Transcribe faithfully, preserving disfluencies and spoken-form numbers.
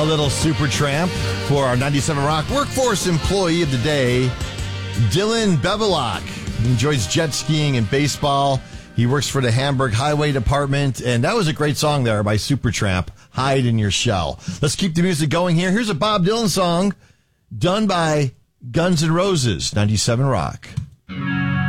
A little Supertramp for our ninety-seven Rock Workforce Employee of the Day, Dylan Bevilacq. He enjoys jet skiing and baseball. He works for the Hamburg Highway Department, and that was a great song there by Supertramp, Hide in Your Shell. Let's keep the music going here. Here's a Bob Dylan song done by Guns N' Roses, ninety-seven Rock.